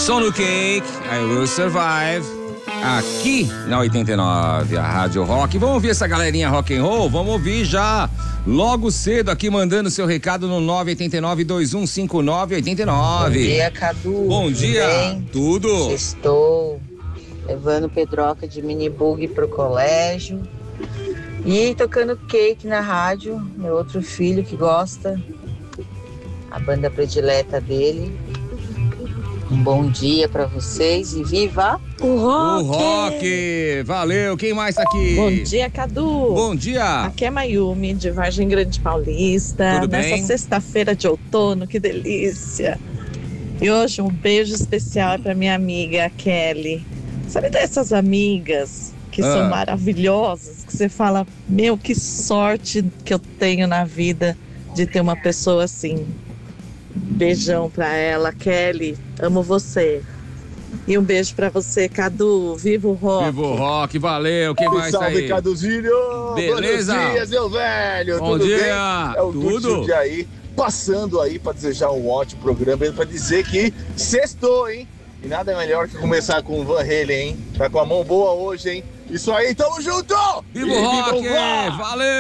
Sono Cake, I Will Survive. Aqui na 89, a Rádio Rock. Vamos ouvir essa galerinha rock and roll? Vamos ouvir já logo cedo aqui, mandando seu recado no 989-2159-89. Bom dia, Cadu. Bom dia. Bem? Tudo. Estou levando Pedroca de minibug pro colégio e tocando Cake na rádio. Meu outro filho que gosta, a banda predileta dele. Um bom dia pra vocês e viva o rock! O rock! Valeu! Quem mais tá aqui? Bom dia, Cadu! Bom dia! Aqui é Mayumi, de Vargem Grande Paulista. Tudo bem? Nessa sexta-feira de outono, que delícia! E hoje um beijo especial é pra minha amiga Kelly. Sabe dessas amigas que são maravilhosas, que você fala, meu, que sorte que eu tenho na vida de ter uma pessoa assim. Beijão pra ela, Kelly, amo você. E um beijo pra você, Cadu, viva o rock. Viva o rock, valeu, quem mais tá aí? Salve, Caduzinho! Beleza? Buenos dias, meu velho! Bom Tudo dia. bem? É o Tudo? de aí, passando aí pra desejar um ótimo programa, pra dizer que sextou, hein? E nada melhor que começar com o Van Halen, hein? Tá com a mão boa hoje, hein? Isso aí, tamo junto! Viva o rock! Valeu!